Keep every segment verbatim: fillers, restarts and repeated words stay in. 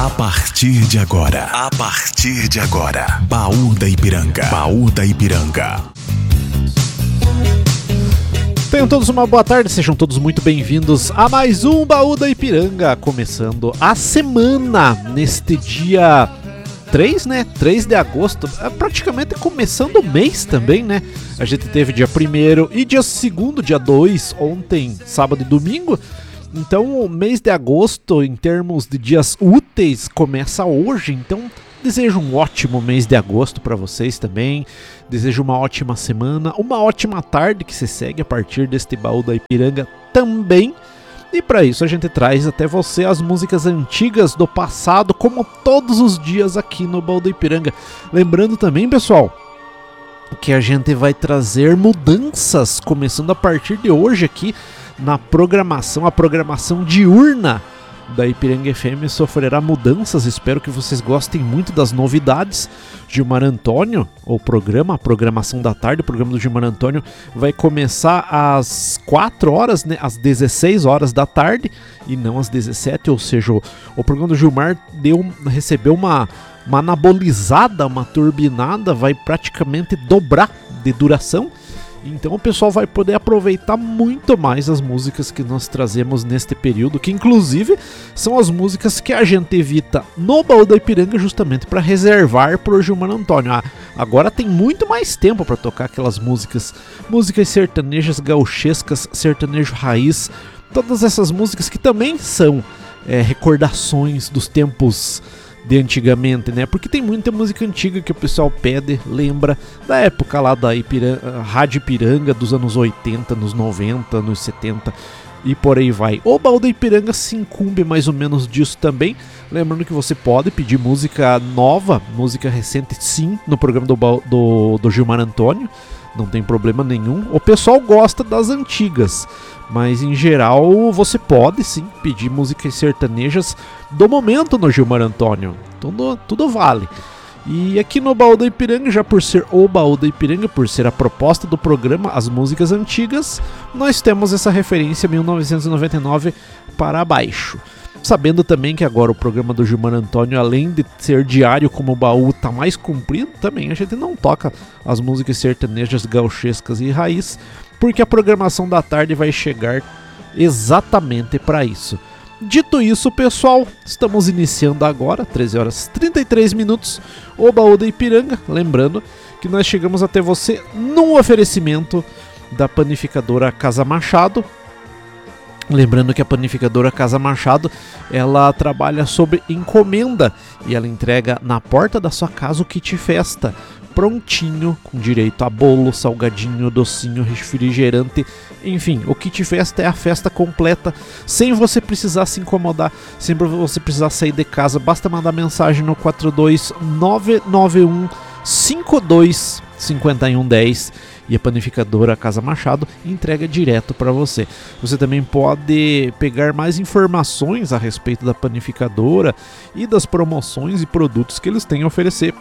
A partir de agora, a partir de agora, Baú da Ipiranga, Baú da Ipiranga. Tenham todos uma boa tarde, sejam todos muito bem-vindos a mais um Baú da Ipiranga, começando a semana neste dia três, né? três de agosto, é praticamente começando o mês também, né? A gente teve dia primeiro e dia segundo, dia dois, ontem, sábado e domingo. Então o mês de agosto, em termos de dias úteis, começa hoje. Então desejo um ótimo mês de agosto para vocês também. Desejo uma ótima semana, uma ótima tarde que se segue a partir deste Baú da Ipiranga também. E para isso a gente traz até você as músicas antigas do passado, como todos os dias aqui no Baú da Ipiranga. Lembrando também, pessoal, que a gente vai trazer mudanças começando a partir de hoje aqui na programação. A programação diurna da Ipiranga F M sofrerá mudanças. Espero que vocês gostem muito das novidades. Gilmar Antônio, o programa, a programação da tarde, o programa do Gilmar Antônio vai começar às quatro horas, né, às dezesseis horas da tarde e não às dezessete, ou seja, o, o programa do Gilmar deu, recebeu uma, uma anabolizada, uma turbinada, vai praticamente dobrar de duração. Então o pessoal vai poder aproveitar muito mais as músicas que nós trazemos neste período, que inclusive são as músicas que a gente evita no Baú da Ipiranga justamente para reservar para o Gilmar Antônio. Ah, agora tem muito mais tempo para tocar aquelas músicas, músicas sertanejas, gauchescas, sertanejo raiz, todas essas músicas que também são é, recordações dos tempos de antigamente, né? Porque tem muita música antiga que o pessoal pede, lembra da época lá da Ipiranga, Rádio Ipiranga dos anos oitenta, nos noventa, nos setenta e por aí vai. O Baú da Ipiranga se incumbe mais ou menos disso também. Lembrando que você pode pedir música nova, música recente, sim, no programa do, do, do Gilmar Antônio. Não tem problema nenhum. O pessoal gosta das antigas, mas em geral você pode sim pedir músicas sertanejas do momento no Gilmar Antônio. Tudo, tudo vale. E aqui no Baú da Ipiranga, já por ser o Baú da Ipiranga, por ser a proposta do programa, as músicas antigas, nós temos essa referência mil novecentos e noventa e nove para baixo. Sabendo também que agora o programa do Gilmar Antônio, além de ser diário como o baú está mais comprido, também a gente não toca as músicas sertanejas, gauchescas e raiz, porque a programação da tarde vai chegar exatamente para isso. Dito isso, pessoal, estamos iniciando agora, treze horas e trinta e três minutos, o Baú da Ipiranga. Lembrando que nós chegamos até você num oferecimento da panificadora Casa Machado. Lembrando que a panificadora Casa Machado, ela trabalha sobre encomenda e ela entrega na porta da sua casa o kit festa, prontinho, com direito a bolo, salgadinho, docinho, refrigerante, enfim, o kit festa é a festa completa, sem você precisar se incomodar, sem você precisar sair de casa, basta mandar mensagem no quatro dois nove nove um cinco dois cinco um um zero e a panificadora Casa Machado entrega direto para você. Você também pode pegar mais informações a respeito da panificadora e das promoções e produtos que eles têm a oferecer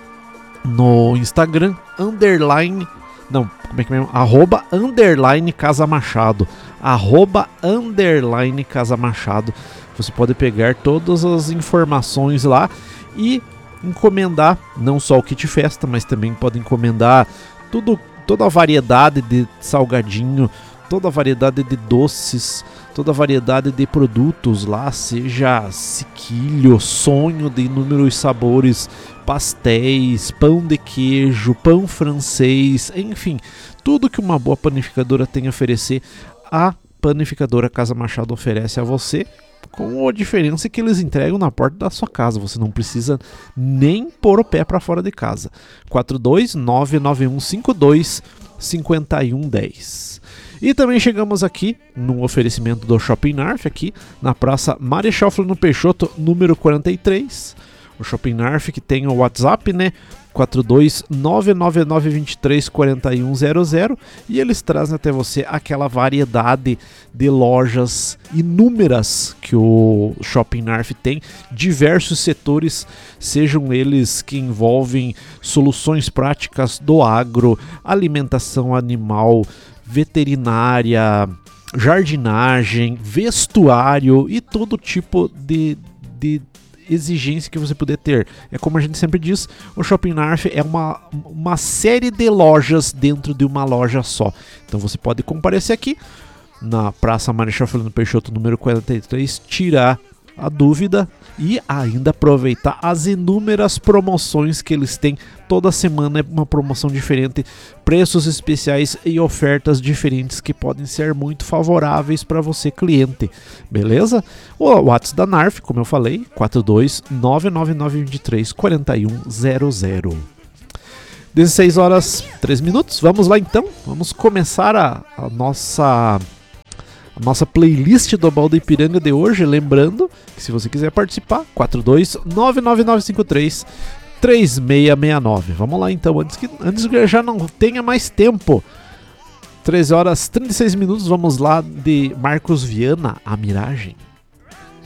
no Instagram, underline, não, como é que é mesmo? Arroba, underline Casa Machado, arroba, underline Casa Machado. Você pode pegar todas as informações lá e encomendar não só o kit festa, mas também pode encomendar tudo, toda a variedade de salgadinho, toda a variedade de doces, toda a variedade de produtos lá, seja sequilho, sonho de inúmeros sabores, pastéis, pão de queijo, pão francês, enfim, tudo que uma boa panificadora tem a oferecer, a panificadora Casa Machado oferece a você, com a diferença que eles entregam na porta da sua casa. Você não precisa nem pôr o pé para fora de casa. quatro dois nove nove um cinco dois cinco um um zero. E também chegamos aqui no oferecimento do Shopping Narf, aqui na Praça Marechal Floriano Peixoto, número quarenta e três. O Shopping Narf que tem o WhatsApp, né? quatro dois nove nove nove dois três quatro um zero zero, e eles trazem até você aquela variedade de lojas inúmeras que o Shopping Narf tem, diversos setores, sejam eles que envolvem soluções práticas do agro, alimentação animal, veterinária, jardinagem, vestuário e todo tipo de, de exigência que você puder ter. É como a gente sempre diz, o Shopping Narf é uma, uma série de lojas dentro de uma loja só. Então você pode comparecer aqui na Praça Marechal Floriano Peixoto, número quarenta e três, tirar a dúvida e ainda aproveitar as inúmeras promoções que eles têm. Toda semana é uma promoção diferente, preços especiais e ofertas diferentes que podem ser muito favoráveis para você, cliente, beleza? O WhatsApp da Narf, como eu falei, quatro dois nove nove nove dois três quatro um zero zero. dezesseis horas três minutos, vamos lá então, vamos começar a, a nossa... A nossa playlist do Baú da Ipiranga de hoje, lembrando que se você quiser participar, quatro dois nove nove nove cinco três três seis seis nove. Vamos lá então, antes que, antes que eu já não tenha mais tempo. treze horas e trinta e seis minutos, vamos lá de Marcos Viana, A Miragem.